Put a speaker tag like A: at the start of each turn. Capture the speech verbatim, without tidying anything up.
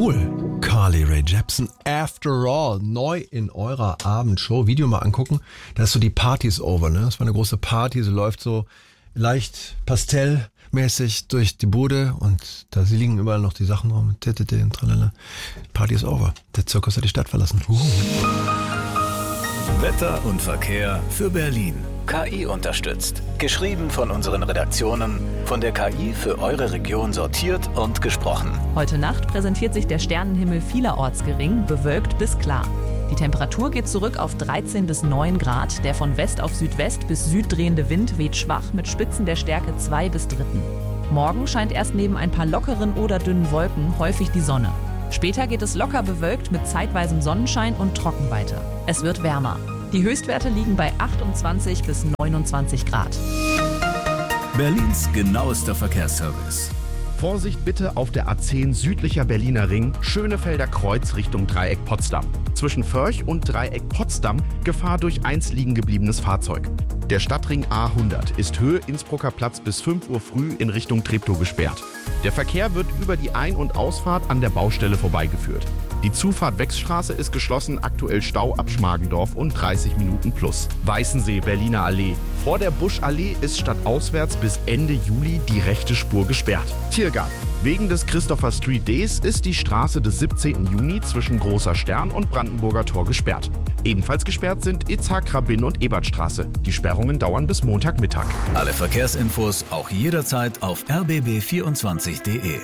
A: Cool. Carly Rae Jepsen, After All, neu in eurer Abendshow. Video mal angucken, da ist so die Party is over, ne? Das war eine große Party, sie läuft so leicht pastellmäßig durch die Bude und da liegen überall noch die Sachen rum. Titete und tralala. Party is over. Der Zirkus hat die Stadt verlassen. Uh.
B: Wetter und Verkehr für Berlin. K I unterstützt. Geschrieben von unseren Redaktionen, von der K I für eure Region sortiert und gesprochen.
C: Heute Nacht präsentiert sich der Sternenhimmel vielerorts gering, bewölkt bis klar. Die Temperatur geht zurück auf dreizehn bis neun Grad. Der von West auf Südwest bis Süd drehende Wind weht schwach mit Spitzen der Stärke zwei bis dritten. Morgen scheint erst neben ein paar lockeren oder dünnen Wolken häufig die Sonne. Später geht es locker bewölkt mit zeitweisem Sonnenschein und trocken weiter. Es wird wärmer. Die Höchstwerte liegen bei achtundzwanzig bis neunundzwanzig Grad.
B: Berlins genauester Verkehrsservice.
D: Vorsicht bitte auf der A zehn südlicher Berliner Ring, Schönefelder Kreuz Richtung Dreieck Potsdam. Zwischen Förch und Dreieck Potsdam Gefahr durch eins liegen gebliebenes Fahrzeug. Der Stadtring A hundert ist Höhe Innsbrucker Platz bis fünf Uhr früh in Richtung Treptow gesperrt. Der Verkehr wird über die Ein- und Ausfahrt an der Baustelle vorbeigeführt. Die Zufahrt Wechsstraße ist geschlossen, aktuell Stau ab Schmargendorf und dreißig Minuten plus. Weißensee, Berliner Allee. Vor der Buschallee ist stadtauswärts bis Ende Juli die rechte Spur gesperrt. Tiergarten. Wegen des Christopher Street Days ist die Straße des siebzehnten Juni zwischen Großer Stern und Brandenburger Tor gesperrt. Ebenfalls gesperrt sind Itzhak, Rabin und Ebertstraße. Die Sperrungen dauern bis Montagmittag.
B: Alle Verkehrsinfos auch jederzeit auf r b b vierundzwanzig punkt d e.